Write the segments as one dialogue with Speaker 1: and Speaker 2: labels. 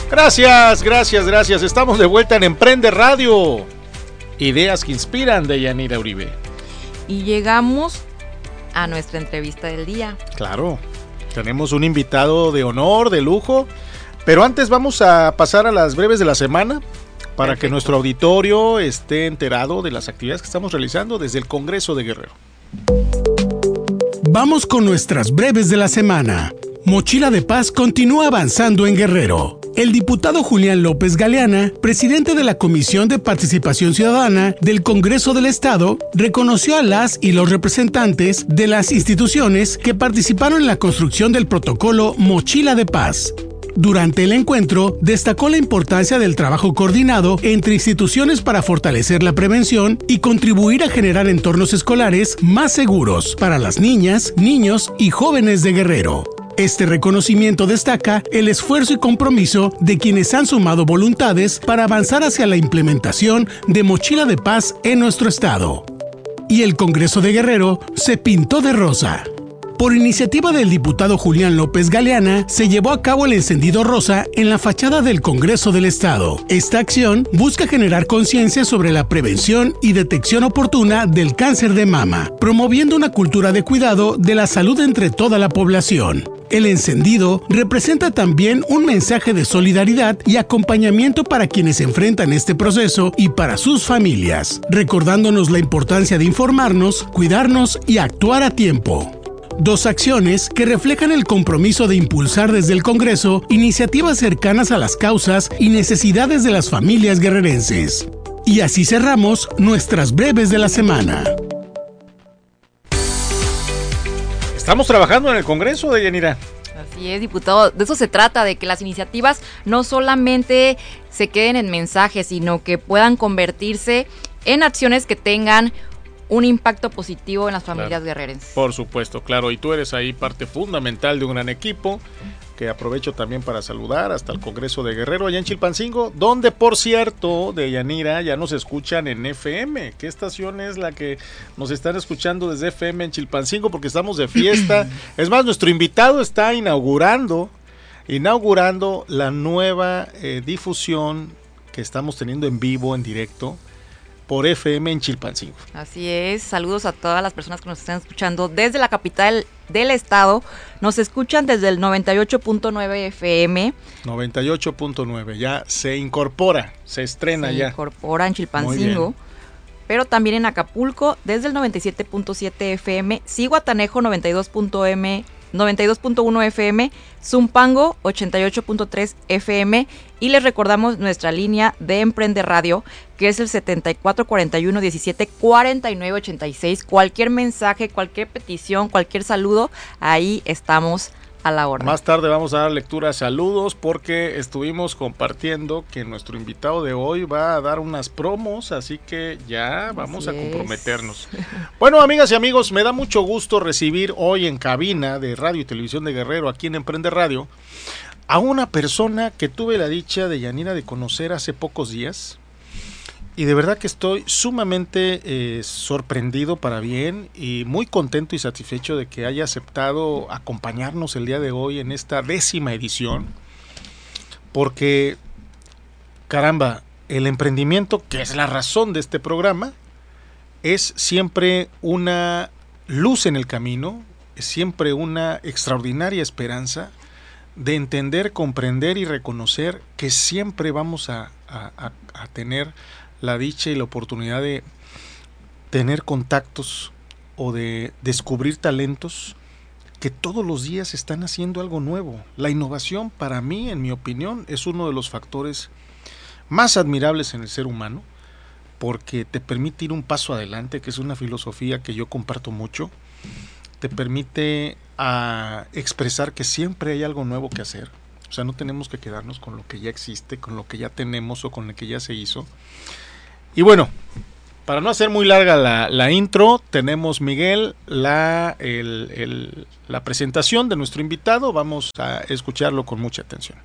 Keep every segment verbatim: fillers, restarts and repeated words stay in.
Speaker 1: Gracias, gracias, gracias. Estamos de vuelta en Emprende Radio. Ideas que inspiran, de Yanira Uribe.
Speaker 2: Y llegamos a nuestra entrevista del día.
Speaker 1: Claro, tenemos un invitado de honor, de lujo. Pero antes vamos a pasar a las breves de la semana para Perfecto. Que nuestro auditorio esté enterado de las actividades que estamos realizando desde el Congreso de Guerrero.
Speaker 3: Vamos con nuestras breves de la semana. Mochila de Paz continúa avanzando en Guerrero. El diputado Julián López Galeana, presidente de la Comisión de Participación Ciudadana del Congreso del Estado, reconoció a las y los representantes de las instituciones que participaron en la construcción del protocolo Mochila de Paz. Durante el encuentro, destacó la importancia del trabajo coordinado entre instituciones para fortalecer la prevención y contribuir a generar entornos escolares más seguros para las niñas, niños y jóvenes de Guerrero. Este reconocimiento destaca el esfuerzo y compromiso de quienes han sumado voluntades para avanzar hacia la implementación de Mochila de Paz en nuestro estado. Y el Congreso de Guerrero se pintó de rosa. Por iniciativa del diputado Julián López Galeana, se llevó a cabo el encendido rosa en la fachada del Congreso del Estado. Esta acción busca generar conciencia sobre la prevención y detección oportuna del cáncer de mama, promoviendo una cultura de cuidado de la salud entre toda la población. El encendido representa también un mensaje de solidaridad y acompañamiento para quienes enfrentan este proceso y para sus familias, recordándonos la importancia de informarnos, cuidarnos y actuar a tiempo. Dos acciones que reflejan el compromiso de impulsar desde el Congreso iniciativas cercanas a las causas y necesidades de las familias guerrerenses. Y así cerramos nuestras breves de la semana.
Speaker 1: Estamos trabajando en el Congreso, de Yanira.
Speaker 2: Así es, diputado. De eso se trata, de que las iniciativas no solamente se queden en mensajes, sino que puedan convertirse en acciones que tengan un impacto positivo en las familias
Speaker 1: claro.
Speaker 2: guerrerenses.
Speaker 1: Por supuesto, claro, y tú eres ahí parte fundamental de un gran equipo, que aprovecho también para saludar hasta el Congreso de Guerrero, allá en Chilpancingo, donde, por cierto, de Yanira, ya nos escuchan en F M. ¿Qué estación es la que nos están escuchando desde F M en Chilpancingo? Porque estamos de fiesta. Es más, nuestro invitado está inaugurando, inaugurando la nueva eh, difusión que estamos teniendo en vivo, en directo, por F M en Chilpancingo.
Speaker 2: Así es, saludos a todas las personas que nos están escuchando desde la capital del estado. Nos escuchan desde el noventa y ocho punto nueve F M.
Speaker 1: noventa y ocho punto nueve, ya se incorpora, se estrena
Speaker 2: se
Speaker 1: ya.
Speaker 2: Se incorpora en Chilpancingo, pero también en Acapulco desde el noventa y siete punto siete F M, Zihuatanejo noventa y dos punto uno F M, Zumpango ochenta y ocho punto tres F M, y les recordamos nuestra línea de Emprende Radio, que es el setenta y cuatro cuarenta y uno diecisiete cuarenta y nueve ochenta y seis. Cualquier mensaje, cualquier petición, cualquier saludo, ahí estamos a la orden.
Speaker 1: Más tarde vamos a dar lectura a saludos, porque estuvimos compartiendo que nuestro invitado de hoy va a dar unas promos, así que ya vamos así a comprometernos. Es. Bueno, amigas y amigos, me da mucho gusto recibir hoy en cabina de Radio y Televisión de Guerrero, aquí en Emprende Radio, a una persona que tuve la dicha, de Yanira, de conocer hace pocos días. Y de verdad que estoy sumamente eh, sorprendido para bien y muy contento y satisfecho de que haya aceptado acompañarnos el día de hoy en esta décima edición. Porque, caramba, el emprendimiento, que es la razón de este programa, es siempre una luz en el camino, es siempre una extraordinaria esperanza de entender, comprender y reconocer que siempre vamos a, a, a tener la dicha y la oportunidad de tener contactos o de descubrir talentos que todos los días están haciendo algo nuevo. La innovación, para mí, en mi opinión, es uno de los factores más admirables en el ser humano, porque te permite ir un paso adelante, que es una filosofía que yo comparto mucho. Te permite a expresar que siempre hay algo nuevo que hacer. O sea, no tenemos que quedarnos con lo que ya existe, con lo que ya tenemos o con lo que ya se hizo. Y bueno, para no hacer muy larga la, la intro, tenemos, Miguel, la, el, el, la presentación de nuestro invitado. Vamos a escucharlo con mucha atención.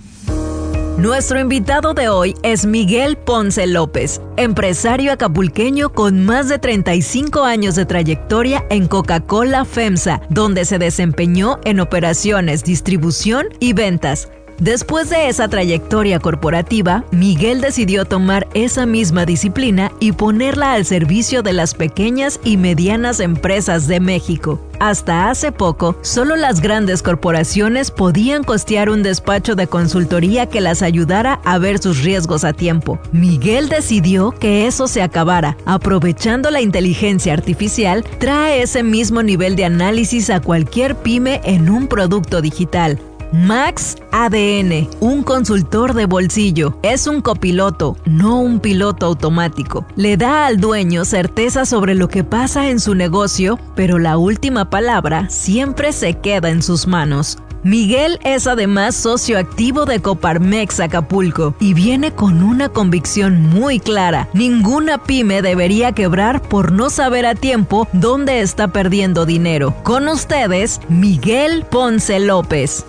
Speaker 4: Nuestro invitado de hoy es Miguel Ponce López, empresario acapulqueño con más de treinta y cinco años de trayectoria en Coca-Cola FEMSA, donde se desempeñó en operaciones, distribución y ventas. Después de esa trayectoria corporativa, Miguel decidió tomar esa misma disciplina y ponerla al servicio de las pequeñas y medianas empresas de México. Hasta hace poco, solo las grandes corporaciones podían costear un despacho de consultoría que las ayudara a ver sus riesgos a tiempo. Miguel decidió que eso se acabara. Aprovechando la inteligencia artificial, trae ese mismo nivel de análisis a cualquier pyme en un producto digital. Max A D N, un consultor de bolsillo, es un copiloto, no un piloto automático. Le da al dueño certeza sobre lo que pasa en su negocio, pero la última palabra siempre se queda en sus manos. Miguel es además socio activo de Coparmex Acapulco y viene con una convicción muy clara. Ninguna pyme debería quebrar por no saber a tiempo dónde está perdiendo dinero. Con ustedes, Miguel Ponce López.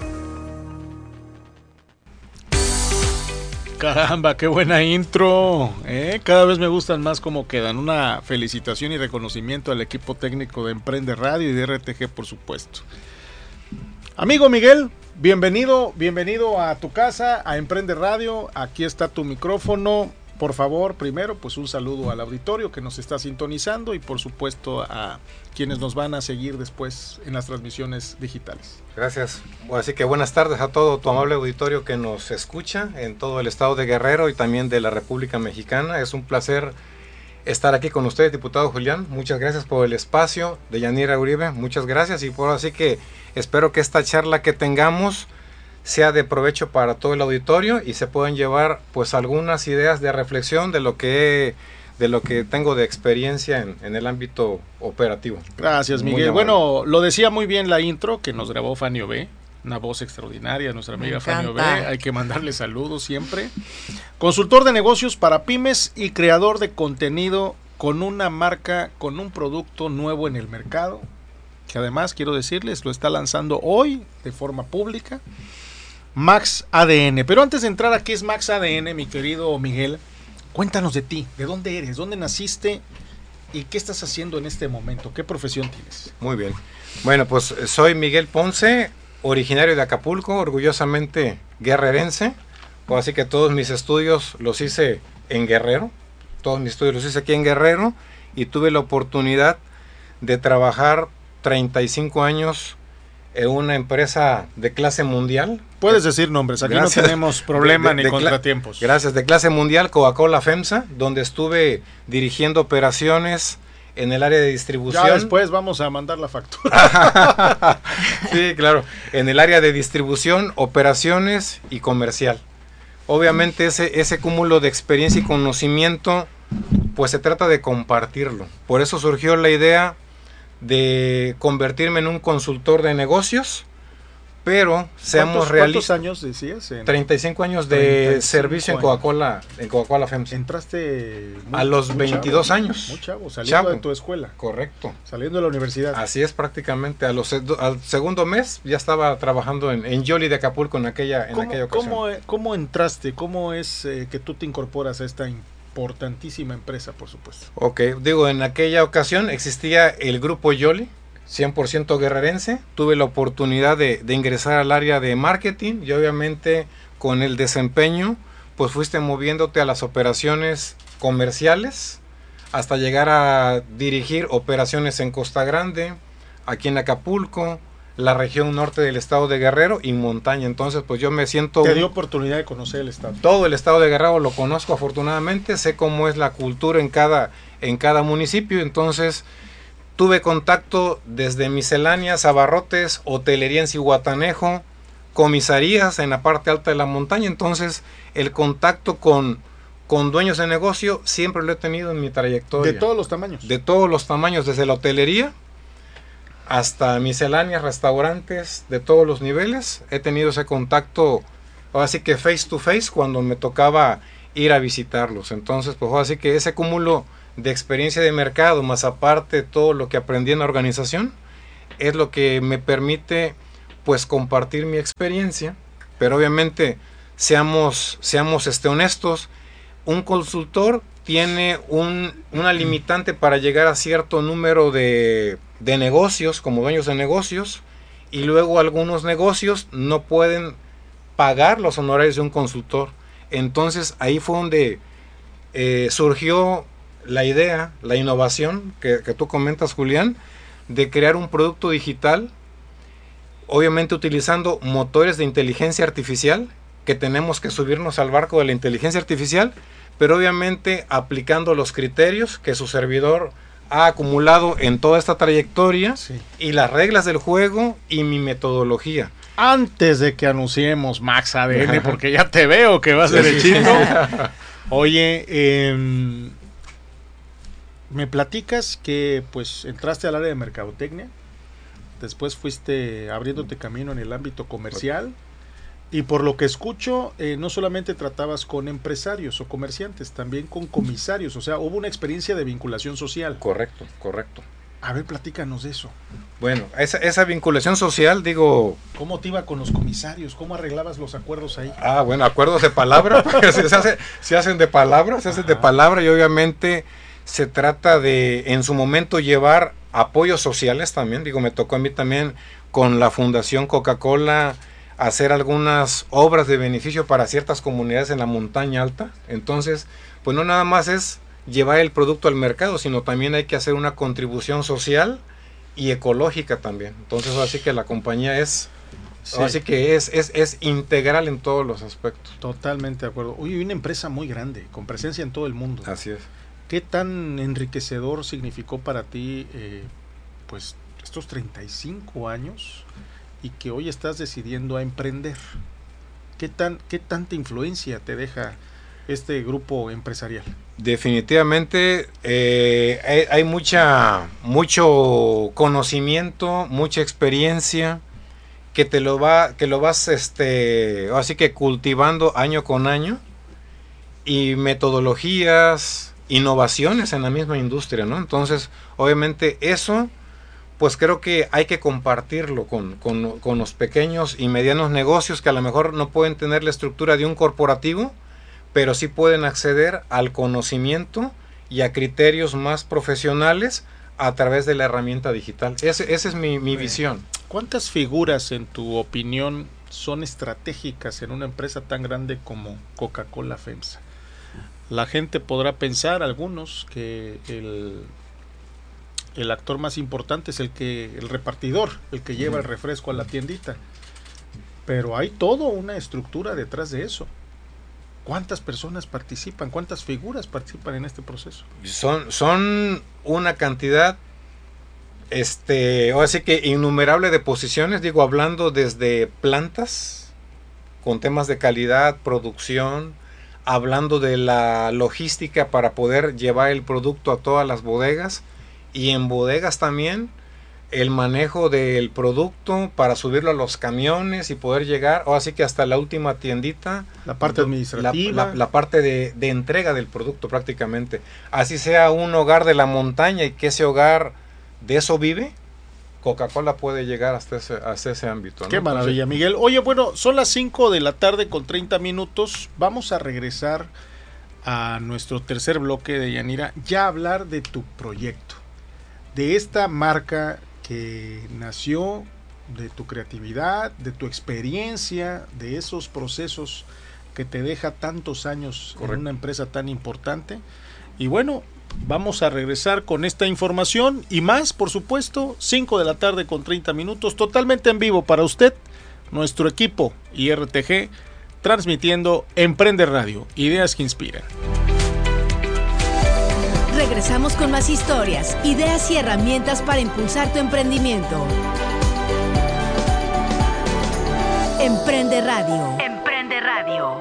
Speaker 1: Caramba, qué buena intro, ¿eh? Cada vez me gustan más cómo quedan. Una felicitación y reconocimiento al equipo técnico de Emprende Radio y de R T G, por supuesto. Amigo Miguel, bienvenido, bienvenido a tu casa, a Emprende Radio. Aquí está tu micrófono. Por favor, primero, pues un saludo al auditorio que nos está sintonizando y por supuesto a quienes nos van a seguir después en las transmisiones digitales.
Speaker 5: Gracias. Así que buenas tardes a todo tu amable auditorio que nos escucha en todo el estado de Guerrero y también de la República Mexicana. Es un placer estar aquí con ustedes, diputado Julián. Muchas gracias por el espacio. De Yanira Uribe, muchas gracias. Y por así que espero que esta charla que tengamos sea de provecho para todo el auditorio y se puedan llevar pues algunas ideas de reflexión de lo que de lo que tengo de experiencia en, en el ámbito operativo.
Speaker 1: Gracias, Miguel. Bueno, lo decía muy bien la intro que nos grabó Fanny Obé, una voz extraordinaria, nuestra amiga Fanny Obé, hay que mandarle saludos siempre. Consultor de negocios para pymes y creador de contenido con una marca, con un producto nuevo en el mercado, que además quiero decirles, lo está lanzando hoy de forma pública. Max A D N. Pero antes de entrar a qué es Max A D N, mi querido Miguel, cuéntanos de ti, de dónde eres, dónde naciste y qué estás haciendo en este momento, qué profesión tienes.
Speaker 5: Muy bien. Bueno, pues soy Miguel Ponce, originario de Acapulco, orgullosamente guerrerense, pues así que todos mis estudios los hice en Guerrero, todos mis estudios los hice aquí en Guerrero y tuve la oportunidad de trabajar treinta y cinco años en una empresa de clase mundial.
Speaker 1: Puedes decir nombres, aquí gracias. No tenemos problema de, de, ni de contratiempos.
Speaker 5: Gracias, de clase mundial, Coca-Cola FEMSA, donde estuve dirigiendo operaciones en el área de distribución.
Speaker 1: Ya después vamos a mandar la factura.
Speaker 5: Sí, claro, en el área de distribución, operaciones y comercial. Obviamente ese, ese cúmulo de experiencia y conocimiento, pues se trata de compartirlo. Por eso surgió la idea de convertirme en un consultor de negocios, pero seamos realistas.
Speaker 1: ¿Cuántos años decías? En
Speaker 5: treinta y cinco años de servicio años. en Coca-Cola, en Coca-Cola FEMSA.
Speaker 1: Entraste
Speaker 5: muy, a los veintidós
Speaker 1: chavo,
Speaker 5: años.
Speaker 1: Muy chavo, saliendo chavo. de tu escuela.
Speaker 5: Correcto.
Speaker 1: Saliendo de la universidad.
Speaker 5: Así es, prácticamente. A los, al segundo mes ya estaba trabajando en, en Yoli de Acapulco en aquella, en
Speaker 1: ¿Cómo,
Speaker 5: aquella ocasión.
Speaker 1: ¿cómo, ¿Cómo entraste? ¿Cómo es eh, que tú te incorporas a esta importantísima empresa, por supuesto?
Speaker 5: Ok, digo, en aquella ocasión existía el grupo Yoli, cien por ciento guerrerense. Tuve la oportunidad de, de ingresar al área de marketing y obviamente con el desempeño pues fuiste moviéndote a las operaciones comerciales hasta llegar a dirigir operaciones en Costa Grande, aquí en Acapulco, la región norte del estado de Guerrero y montaña. Entonces pues yo me siento...
Speaker 1: Te dio oportunidad de conocer el estado.
Speaker 5: Todo el estado de Guerrero lo conozco afortunadamente, sé cómo es la cultura en cada, en cada municipio. Entonces tuve contacto desde misceláneas, abarrotes, hotelería en Zihuatanejo, comisarías en la parte alta de la montaña. Entonces el contacto con, con dueños de negocio siempre lo he tenido en mi trayectoria.
Speaker 1: ¿De todos los tamaños?
Speaker 5: De todos los tamaños, desde la hotelería hasta misceláneas, restaurantes, de todos los niveles. He tenido ese contacto, así que face to face, cuando me tocaba ir a visitarlos. Entonces, pues así que ese cúmulo de experiencia de mercado, más aparte todo lo que aprendí en la organización, es lo que me permite, pues, compartir mi experiencia. Pero obviamente, seamos, seamos este, honestos, un consultor tiene un, una limitante para llegar a cierto número de, de negocios, como dueños de negocios, y luego algunos negocios no pueden pagar los honorarios de un consultor. Entonces ahí fue donde eh, surgió la idea, la innovación que, que tú comentas, Julián, de crear un producto digital, obviamente utilizando motores de inteligencia artificial, que tenemos que subirnos al barco de la inteligencia artificial, pero obviamente aplicando los criterios que su servidor ha acumulado en toda esta trayectoria, sí, y las reglas del juego y mi metodología.
Speaker 1: Antes de que anunciemos Max A D N, porque ya te veo que vas derechito. Oye, eh, me platicas que pues entraste al área de mercadotecnia, después fuiste abriéndote camino en el ámbito comercial, y por lo que escucho, eh, no solamente tratabas con empresarios o comerciantes, también con comisarios, o sea, hubo una experiencia de vinculación social.
Speaker 5: Correcto, correcto.
Speaker 1: A ver, platícanos de eso.
Speaker 5: Bueno, esa, esa vinculación social, digo...
Speaker 1: ¿Cómo te iba con los comisarios? ¿Cómo arreglabas los acuerdos ahí?
Speaker 5: Ah, bueno, acuerdos de palabra, se, se, hace, se hacen de palabra, se hacen Ajá. de palabra, y obviamente se trata de, en su momento, llevar apoyos sociales también. Digo, me tocó a mí también con la Fundación Coca-Cola hacer algunas obras de beneficio para ciertas comunidades en la montaña alta. Entonces, pues no nada más es llevar el producto al mercado, sino también hay que hacer una contribución social y ecológica también. Entonces, así que la compañía es, sí. así que es, es, es integral en todos los aspectos.
Speaker 1: Totalmente de acuerdo. Oye, una empresa muy grande, con presencia en todo el mundo.
Speaker 5: Así es.
Speaker 1: ¿Qué tan enriquecedor significó para ti, eh, pues, estos treinta y cinco años y que hoy estás decidiendo a emprender? ¿Qué tan, qué tanta influencia te deja este grupo empresarial?
Speaker 5: Definitivamente eh, hay, hay mucha mucho conocimiento, mucha experiencia que te lo va que lo vas este así que cultivando año con año, y metodologías, innovaciones en la misma industria, ¿no? Entonces, obviamente eso, pues creo que hay que compartirlo con, con, con los pequeños y medianos negocios que a lo mejor no pueden tener la estructura de un corporativo, pero sí pueden acceder al conocimiento y a criterios más profesionales a través de la herramienta digital. Ese, esa es mi, mi visión.
Speaker 1: ¿Cuántas figuras, en tu opinión, son estratégicas en una empresa tan grande como Coca-Cola FEMSA? La gente podrá pensar, algunos, que el, el actor más importante es el que el repartidor, el que lleva el refresco a la tiendita. Pero hay toda una estructura detrás de eso. ¿Cuántas personas participan? ¿Cuántas figuras participan en este proceso?
Speaker 5: Son, son una cantidad, este, o así que innumerable de posiciones, digo, hablando desde plantas, con temas de calidad, producción, hablando de la logística para poder llevar el producto a todas las bodegas, y en bodegas también el manejo del producto para subirlo a los camiones y poder llegar, o así que hasta la última tiendita,
Speaker 1: la parte administrativa,
Speaker 5: la, la, la parte de, de entrega del producto prácticamente, así sea un hogar de la montaña y que ese hogar de eso vive, Coca-Cola puede llegar hasta ese, hasta ese ámbito, ¿no?
Speaker 1: Qué maravilla, Entonces, Miguel. Oye, bueno, son las cinco de la tarde con treinta minutos, vamos a regresar a nuestro tercer bloque de Yanira, ya a hablar de tu proyecto, de esta marca que nació de tu creatividad, de tu experiencia, de esos procesos que te deja tantos años Correcto. En una empresa tan importante. Y bueno, vamos a regresar con esta información y más, por supuesto, cinco de la tarde con treinta minutos, totalmente en vivo para usted, nuestro equipo y R T G, transmitiendo Emprende Radio, ideas que inspiran.
Speaker 6: Regresamos con más historias, ideas y herramientas para impulsar tu emprendimiento. Emprende Radio.
Speaker 4: Emprende Radio.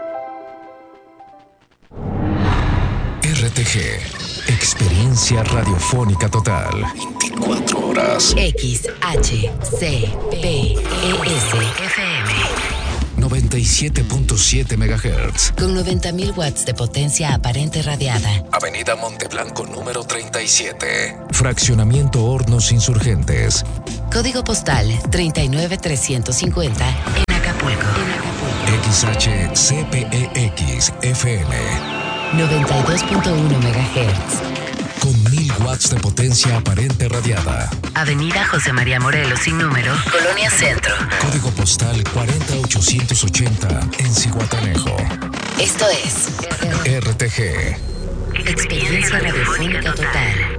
Speaker 7: R T G, experiencia radiofónica total. veinticuatro horas.
Speaker 6: X H C P E S F M.
Speaker 7: noventa y siete punto siete megahertz.
Speaker 6: Con noventa mil watts de potencia aparente radiada.
Speaker 7: Avenida Monteblanco número treinta y siete. Fraccionamiento Hornos Insurgentes.
Speaker 6: Código postal treinta y nueve trescientos cincuenta en Acapulco.
Speaker 7: X H C P E X F M.
Speaker 6: noventa y dos punto uno megahertz.
Speaker 7: con mil watts de potencia aparente radiada.
Speaker 8: Avenida José María Morelos sin número, Colonia Centro.
Speaker 7: Código postal cuarenta ochocientos ochenta en Zihuatanejo.
Speaker 8: Esto es
Speaker 7: R T G.
Speaker 8: Experiencia Radiofónica Total.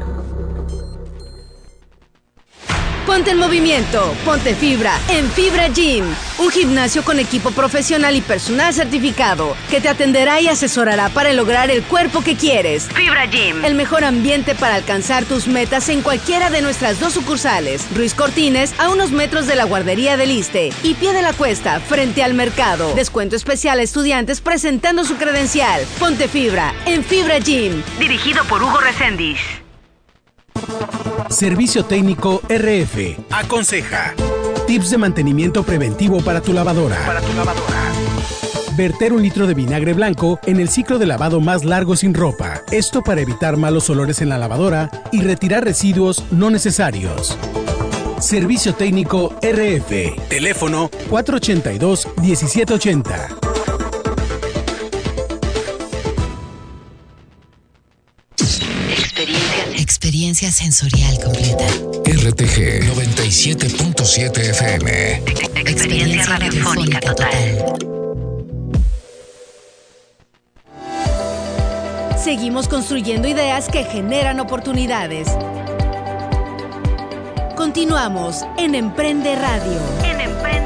Speaker 6: Ponte en movimiento, ponte fibra en Fibra Gym, un gimnasio con equipo profesional y personal certificado que te atenderá y asesorará para lograr el cuerpo que quieres. Fibra Gym, el mejor ambiente para alcanzar tus metas en cualquiera de nuestras dos sucursales, Ruiz Cortines a unos metros de la guardería del Iste y Pie de la Cuesta frente al mercado. Descuento especial a estudiantes presentando su credencial. Ponte fibra en Fibra Gym, dirigido por Hugo Reséndiz.
Speaker 3: Servicio Técnico R F. Aconseja. Tips de mantenimiento preventivo para tu lavadora. Para tu lavadora. Verter un litro de vinagre blanco en el ciclo de lavado más largo sin ropa. Esto para evitar malos olores en la lavadora y retirar residuos no necesarios. Servicio Técnico R F. Teléfono cuatro ochenta y dos, diecisiete ochenta.
Speaker 8: Experiencia sensorial completa.
Speaker 7: R T G noventa y siete punto siete F M.
Speaker 8: Experiencia radiofónica total.
Speaker 6: Seguimos construyendo ideas que generan oportunidades. Continuamos en Emprende Radio.